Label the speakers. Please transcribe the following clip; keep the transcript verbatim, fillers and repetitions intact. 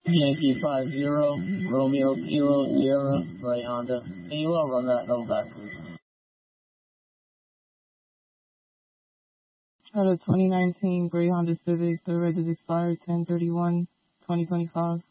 Speaker 1: Yankee five zero, Romeo Kilo Sierra, right Honda. Can you uh, run that level back, please?
Speaker 2: Out of twenty nineteen Gray Honda Civic, the reg is expired ten thirty-one twenty twenty-five.